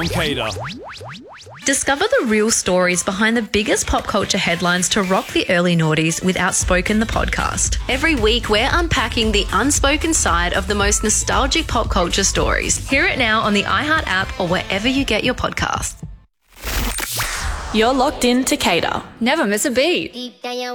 Cater. Discover the real stories behind the biggest pop culture headlines to rock the early noughties with Outspoken, the podcast. Every week, we're unpacking the unspoken side of the most nostalgic pop culture stories. Hear it now on the iHeart app or wherever you get your podcasts. You're locked in to Cater. Never miss a beat.